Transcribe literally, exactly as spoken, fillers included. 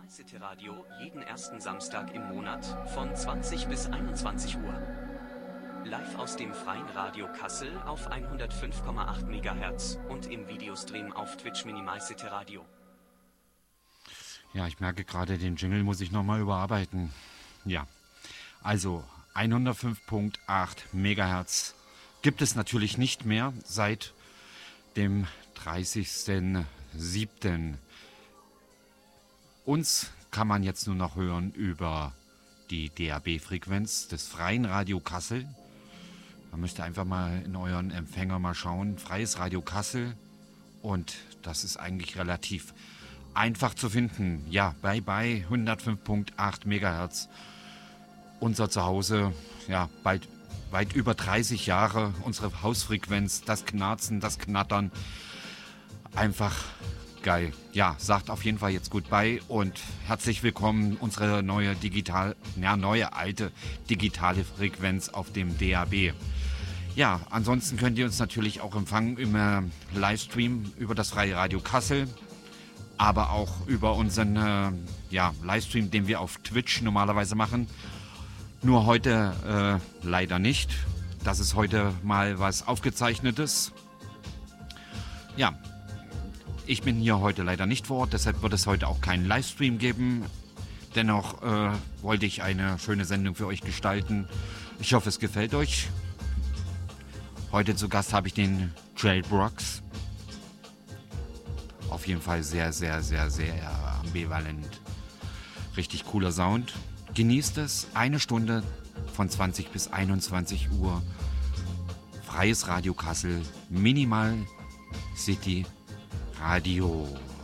City Radio jeden ersten Samstag im Monat von zwanzig bis einundzwanzig Uhr. Live aus dem Freien Radio Kassel auf hundertfünf Komma acht Megahertz und im Videostream auf Twitch MyCity Radio. Ja, ich merke gerade, den Jingle muss ich nochmal überarbeiten. Ja, also hundertfünf Komma acht Megahertz gibt es natürlich nicht mehr seit dem dreißigsten siebten Uns kann man jetzt nur noch hören über die D A B-Frequenz des Freien Radio Kassel. Man müsste einfach mal in euren Empfänger mal schauen. Freies Radio Kassel. Und das ist eigentlich relativ einfach zu finden. Ja, bye bye, hundertfünf Komma acht Megahertz. Unser Zuhause, ja, bald weit über dreißig Jahre. Unsere Hausfrequenz, das Knarzen, das Knattern. Einfach geil. Ja, sagt auf jeden Fall jetzt Goodbye und herzlich willkommen, unsere neue digital, ja, neue alte digitale Frequenz auf dem D A B. Ja, ansonsten könnt ihr uns natürlich auch empfangen im äh, Livestream über das Freie Radio Kassel, aber auch über unseren äh, ja, Livestream, den wir auf Twitch normalerweise machen. Nur heute äh, leider nicht. Das ist heute mal was Aufgezeichnetes. Ja, ich bin hier heute leider nicht vor Ort, deshalb wird es heute auch keinen Livestream geben. Dennoch äh, wollte ich eine schöne Sendung für euch gestalten. Ich hoffe, es gefällt euch. Heute zu Gast habe ich den Jailbrox. Auf jeden Fall sehr, sehr, sehr, sehr ambivalent. Richtig cooler Sound. Genießt es. Eine Stunde von zwanzig bis einundzwanzig Uhr. Freies Radio Kassel. Minimal City Radio.